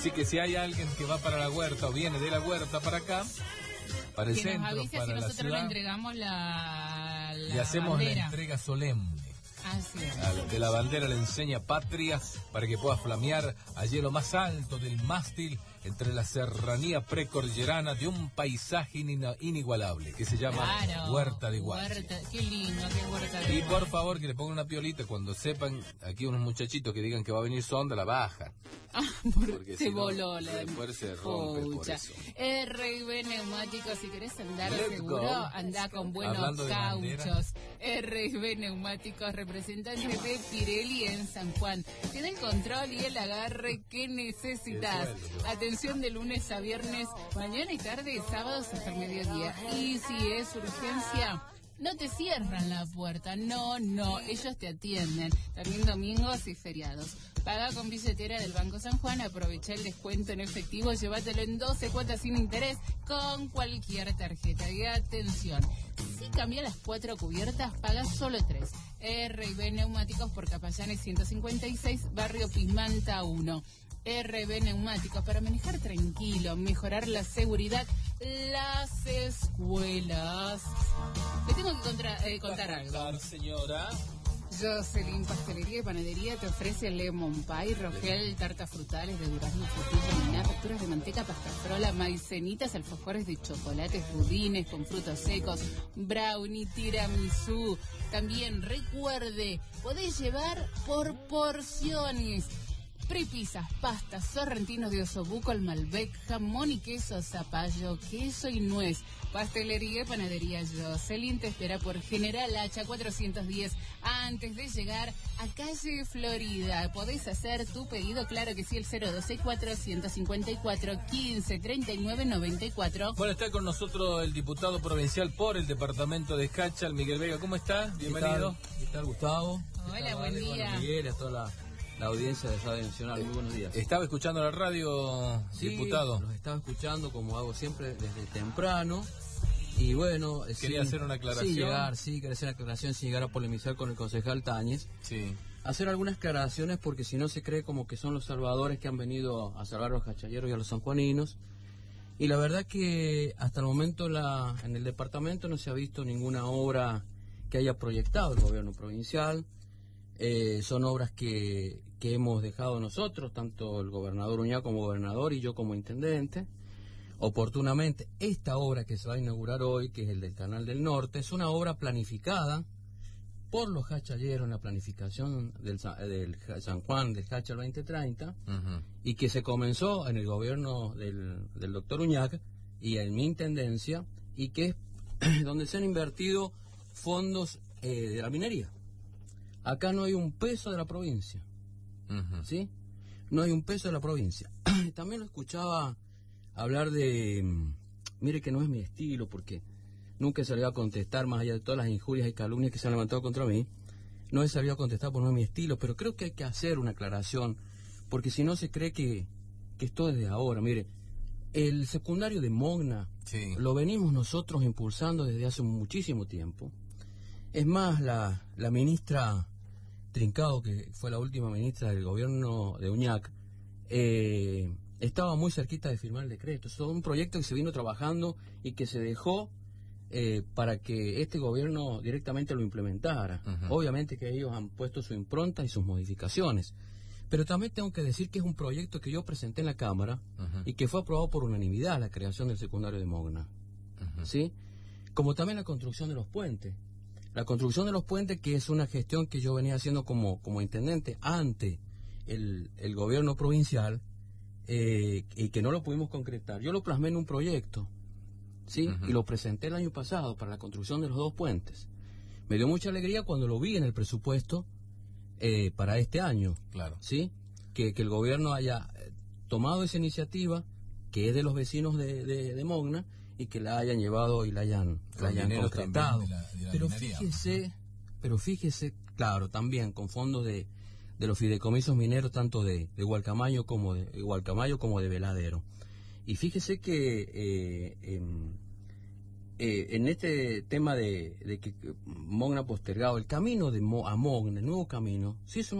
Así que si hay alguien que va para la huerta o viene de la huerta para acá, para el que centro, nos avise para si la nosotros ciudad, le entregamos la le hacemos bandera. la entrega solemne. Así es. De la bandera le enseña patria para que pueda flamear allí lo más alto del mástil entre la serranía precordillerana de un paisaje inigualable que se llama Huerta de Guache. Qué lindo, qué Huerta de Guache. Y por favor que le pongan una piolita cuando sepan aquí unos muchachitos que digan que va a venir sonda, la baja. Porque se voló la después se rompe por eso. RB Neumáticos, si querés andar Let's seguro, go. anda con buenos cauchos. RB Neumáticos, representante de Pirelli en San Juan. Tiene el control y el agarre que necesitas. Atención de lunes a viernes, mañana y tarde, sábados hasta el mediodía. Y si es urgencia, no te cierran la puerta, no, ellos te atienden. También domingos y feriados. Paga con billetera del Banco San Juan, aprovecha el descuento en efectivo, llévatelo en 12 cuotas sin interés con cualquier tarjeta. Y atención, si cambia las 4 cubiertas, pagas solo 3. RB Neumáticos por Capallanes 156, Barrio Pimanta 1. RB Neumáticos para manejar tranquilo, mejorar la seguridad, las escuelas. Le tengo que contar algo. Señora. Jocelyn Pastelería y Panadería te ofrece lemon pie, rogel, tartas frutales de durazno, frutilla, minar, facturas de manteca, pasta frola, maicenitas, alfajores de chocolates, budines con frutos secos, brownie, tiramisú. También recuerde, podés llevar por porciones. Prepisas, pastas, sorrentinos de osobuco, el Malbec, jamón y queso, zapallo, queso y nuez. Pastelería y Panadería Jocelyn te espera por General Hacha 410 antes de llegar a calle Florida. Podés hacer tu pedido, claro que sí, el 012-454-1539-94. Bueno, está con nosotros el diputado provincial por el departamento de Cachal, Miguel Vega. ¿Cómo está? Bienvenido. ¿Qué tal, Gustavo? Hola, buen día. Bueno, Miguel, a toda la audiencia de Radio Nacional. Muy buenos días. ¿Estaba escuchando la radio, sí, diputado? Los estaba escuchando como hago siempre desde temprano. Y bueno, quería hacer una aclaración. Quería hacer una aclaración sin llegar a polemizar con el concejal Táñez. Sí. Hacer algunas aclaraciones porque si no se cree como que son los salvadores que han venido a salvar a los cachalleros y a los sanjuaninos. Y la verdad que hasta el momento en el departamento no se ha visto ninguna obra que haya proyectado el gobierno provincial. Son obras que hemos dejado nosotros, tanto el gobernador Uñac como gobernador y yo como intendente. Oportunamente, esta obra que se va a inaugurar hoy, que es el del Canal del Norte, es una obra planificada por los cachalleros en la planificación del San Juan del Cachal 2030, y que se comenzó en el gobierno del doctor Uñac y en mi intendencia, y que es donde se han invertido fondos de la minería. Acá no hay un peso de la provincia, ¿sí? No hay un peso de la provincia. También lo escuchaba hablar de, mire que no es mi estilo, porque nunca he salido a contestar, más allá de todas las injurias y calumnias que se han levantado contra mí, no he salido a contestar porque no es mi estilo, pero creo que hay que hacer una aclaración, porque si no se cree que esto es de ahora. Mire, el secundario de Mogna, sí, lo venimos nosotros impulsando desde hace muchísimo tiempo. Es más, la ministra Trincado, que fue la última ministra del gobierno de Uñac, estaba muy cerquita de firmar el decreto. Es un proyecto que se vino trabajando y que se dejó para que este gobierno directamente lo implementara. Obviamente que ellos han puesto su impronta y sus modificaciones. Pero también tengo que decir que es un proyecto que yo presenté en la Cámara y que fue aprobado por unanimidad, la creación del secundario de Mogna. ¿Sí? Como también la construcción de los puentes. La construcción de los puentes, que es una gestión que yo venía haciendo como intendente ante el gobierno provincial, y que no lo pudimos concretar. Yo lo plasmé en un proyecto, ¿sí? Y lo presenté el año pasado para la construcción de los 2 puentes. Me dio mucha alegría cuando lo vi en el presupuesto para este año, claro, ¿sí? Que el gobierno haya tomado esa iniciativa, que es de los vecinos de Mogna, y que la hayan llevado y la hayan concretado. De la pero fíjese, claro, también con fondos de los fideicomisos mineros, tanto de Gualcamayo como de Veladero. Y fíjese que en este tema de que Mogna postergado, el camino a Mogna, el nuevo camino, sí es un